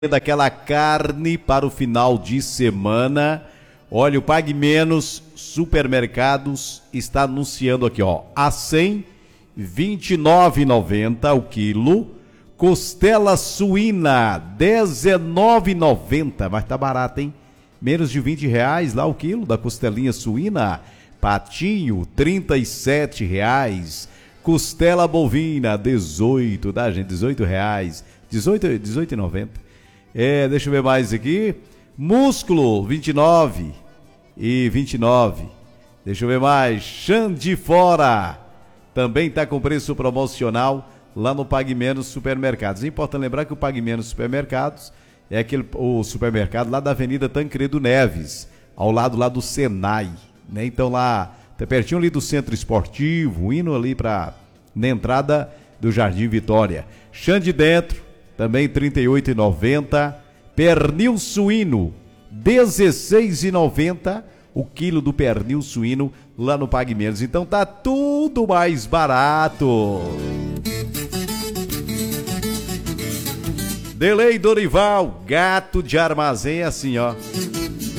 daquela carne para o final de semana. Olha, o Pague Menos Supermercados está anunciando aqui, ó, a 100, R$ 29,90 o quilo. Costela suína, R$ 19,90, mas tá barato, hein? Menos de R$ 20 lá o quilo da costelinha suína. Patinho, R$ 37,00. Costela bovina, 18, tá, gente? R$ 18,90. Deixa eu ver mais aqui. Músculo, 29,29. Deixa eu ver mais. Chã de fora, também tá com preço promocional lá no Pague Menos Supermercados. É importante lembrar que o Pague Menos Supermercados é o supermercado lá da Avenida Tancredo Neves, ao lado lá do Senai, né? Então lá, tá pertinho ali do Centro Esportivo, indo ali na entrada do Jardim Vitória. Chã de dentro, também R$ 38,90. Pernil suíno, R$ 16,90 o quilo do pernil suíno lá no Pague Menos. Então tá tudo mais barato. Delei Dorival, gato de armazém é assim, ó.